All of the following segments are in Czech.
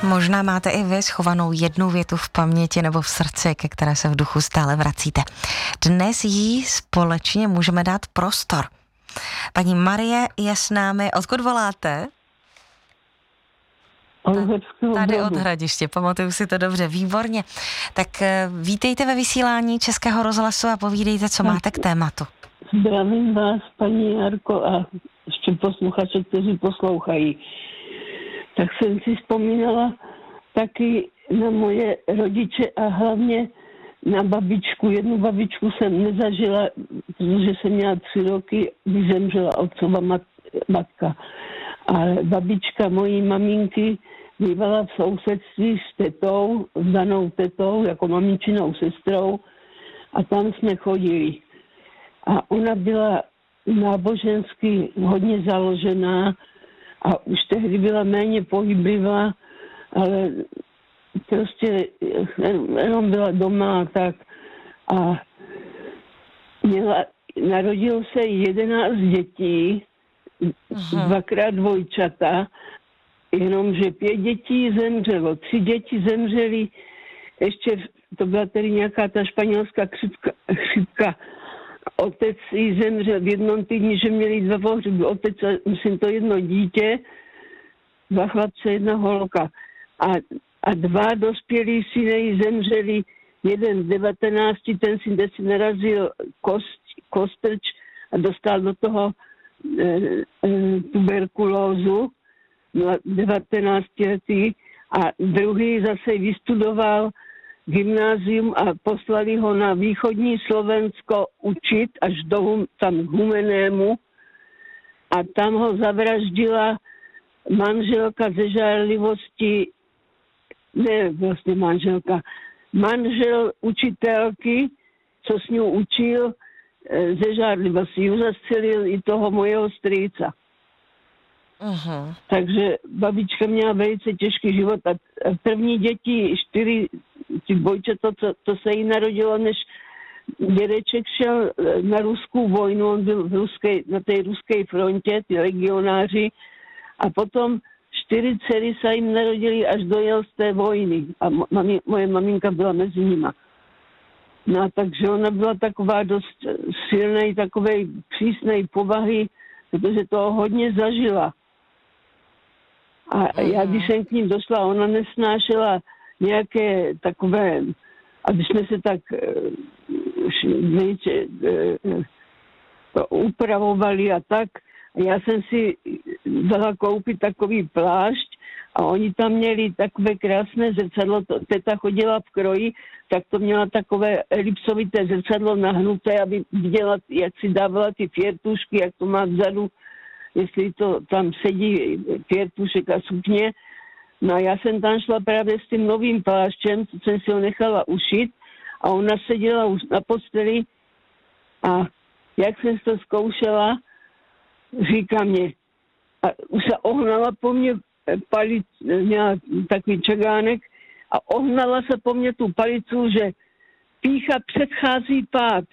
Možná máte i vy schovanou jednu větu v paměti nebo v srdci, ke které se v duchu stále vracíte. Dnes jí společně můžeme dát prostor. Paní Marie je s námi. Odkud voláte? Tady od Hradiště, pamatuju si to dobře, výborně. Tak vítejte ve vysílání Českého rozhlasu a povídejte, co máte k tématu. Zdravím vás, paní Jarko, a ještě posluchače, kteří poslouchají. Tak jsem si vzpomínala taky na moje rodiče a hlavně na babičku. Jednu babičku jsem nezažila, protože jsem měla 3 roky, když zemřela otcova matka. Ale babička mojí maminky bývala v sousedství s tetou, s danou tetou, jako maminčinou sestrou, a tam jsme chodili. A ona byla nábožensky hodně založená a už tehdy byla méně pohyblivá, ale prostě jenom byla doma a tak. A narodilo se 11 dětí, 2krát dvojčata, jenomže 5 dětí zemřelo, 3 děti zemřely, ještě to byla tedy nějaká ta španělská chřipka. Otec jí zemřel v jednom týdni, že měli 2 pohřby. Otec, myslím, to jedno dítě, 2 chlapce, 1 holka. A 2 dospělí syny jí zemřeli, jeden z 19, ten si narazil kostrč a dostal do toho tuberkulózu, 19 letý, a druhý zase vystudoval gymnázium a poslali ho na východní Slovensko učit až do tam Humennému, a tam ho zavraždila manželka ze žárlivosti, ne vlastně manželka, manžel učitelky, co s ňou učil, ze žárlivosti. Ju zastřelil i toho mojeho strýca. Takže babička měla velice těžký život a první děti, 4 ty dvojčata, to se jí narodilo, než dědeček šel na ruskou vojnu, on byl na té ruské frontě, ty legionáři, a potom 4 dcery se jim narodili, až dojel z té vojny a moje maminka byla mezi nima. No, takže ona byla taková dost silnej, takové přísnej povahy, protože toho hodně zažila. A já, když jsem k ním došla, ona nesnášela nějaké takové, aby jsme se tak upravovali a tak. Já jsem si dala koupit takový plášť a oni tam měli takové krásné zrcadlo. Teta chodila v kroji, tak to měla takové elipsovité zrcadlo nahnuté, aby viděla, jak si dávala ty fiertušky, jak to má vzadu, jestli to tam sedí fiertušek a sukně. No a já jsem tam šla právě s tím novým pláštěm, co jsem si ho nechala ušít, a ona seděla už na posteli a jak jsem to zkoušela, říká mě, a už se ohnala po mně měla takový čagánek a ohnala se po mně tu palicu, že pýcha předchází pád,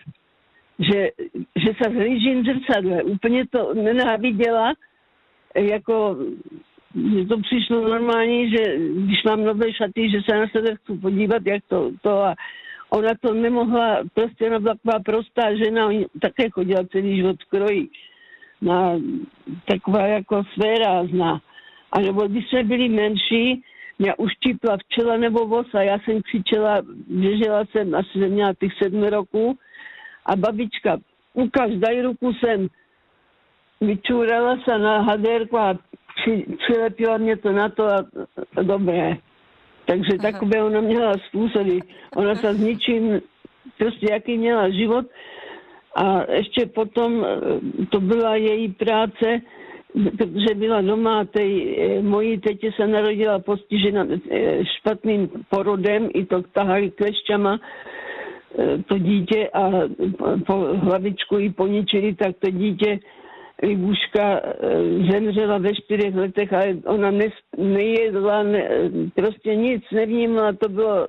že se zhlížím v zrcadle. Úplně to nenáviděla, jako mně to přišlo normální, že když mám nové šaty, že se na sebe chci podívat, jak to a ona to nemohla, prostě ona byla taková prostá žena, také chodila celý život v kroji. No, taková jako svérázná. A nebo když jsme byli menší, mě uštípla včela nebo voz a já jsem křičela, běžela jsem, asi jsem měla těch 7 roků, a babička, ukaž, daj ruku sem. Vyčurala se na hadérku a přilepila mě to na to a dobré. Takže takové ona měla způsoby. Ona se s ničím, prostě jaký měla život. A ještě potom to byla její práce, protože byla doma, mojí tetě se narodila postižena špatným porodem, i to tahali klešťama to dítě a po hlavičku ji poničili, tak to dítě Libuška zemřela ve 4 letech, ale ona nejedla, prostě nic nevnímala, to bylo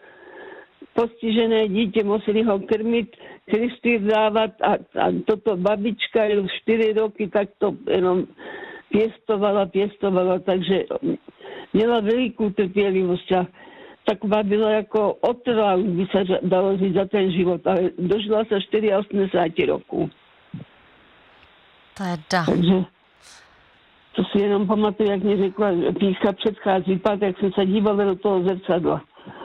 postižené dítě, museli ho krmit, klistýr dávat a toto babička 4 roky tak to jenom pěstovala, takže měla velikou trpělivost a taková byla jako otrvá, by se dalo říct, za ten život, ale dožila se 84 roků. Teda. Takže to si jenom pamatuju, jak mi řekla, pícha předchází pád, jak jsem se dívala do toho zrcadla.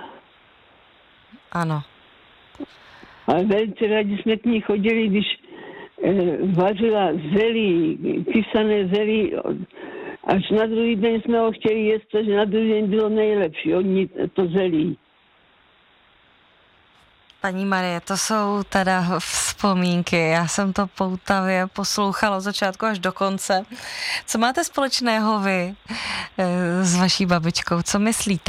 Ano. Ale velice rádi jsme k ní chodili, když vařila zelí, kysané zelí. Až na druhý den jsme ho chtěli jíst, protože na druhý den bylo nejlepší, oni to zelí. Paní Marie, to jsou teda vzpomínky. Já jsem to poutavě poslouchala od začátku až do konce. Co máte společného vy s vaší babičkou? Co myslíte?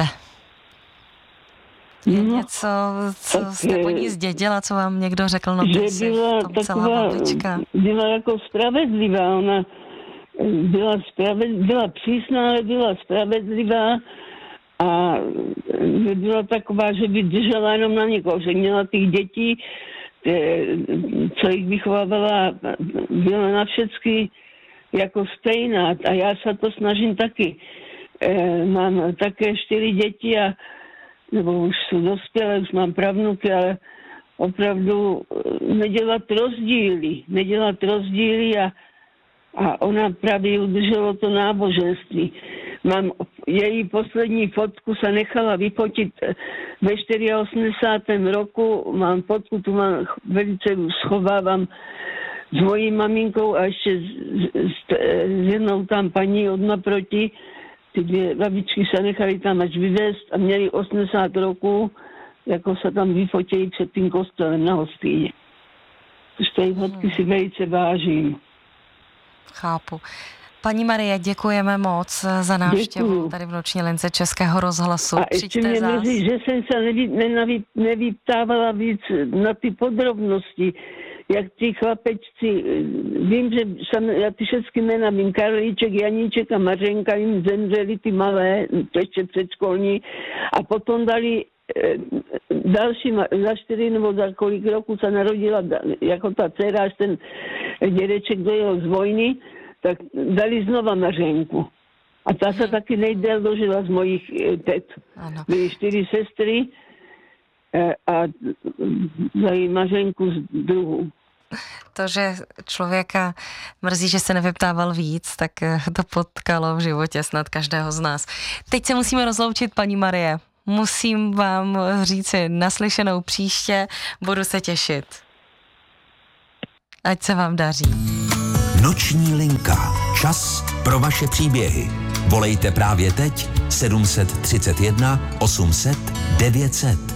Je něco, co jste po ní zdědila, co vám někdo řekl, no ty jsi v tom celá babička? Byla jako spravedlivá, ona byla přísná, ale byla spravedlivá a byla taková, že by držela jenom na někoho, že měla těch dětí, co jich vychovávala, byla na všechny jako stejná a já se to snažím taky. Mám také 4 děti nebo už jsou dospělé, už mám pravnuky, ale opravdu nedělat rozdíly a ona právě udržela to náboženství. Mám její poslední fotku, se nechala vyfotit ve 84. roku, mám fotku, tu mám velice schovávám s mojí maminkou a ještě s jednou tam paní od naproti. Ty 2 babičky se nechali tam až vyvést a měli 80 roků, jako se tam vyfotili před tím kostelem na Hostýně. Z té fotky si velice vážím. Chápu. Paní Marie, děkujeme moc za návštěvu tady v Noční lince Českého rozhlasu. A ještě mě mrzí, že jsem se nevyptávala víc na ty podrobnosti, jak ty chlapečci, vím, že já ty všechny jména vím, Karlíček, Janíček a Mařenka jim zemřeli ty malé, to ještě předškolní, a potom dali další, za 4 nebo za kolik roku se narodila jako ta dcera, až ten dědeček dojel z vojny, tak dali znova Mařenku. A ta se taky nejdél dožila z mojich tet. Byly 4 sestry a dali Mařenku z druhou. To, že člověka mrzí, že se nevyptával víc, tak to potkalo v životě snad každého z nás. Teď se musíme rozloučit, paní Marie. Musím vám říci naslyšenou příště, budu se těšit. Ať se vám daří. Noční linka. Čas pro vaše příběhy. Volejte právě teď 731 800 900.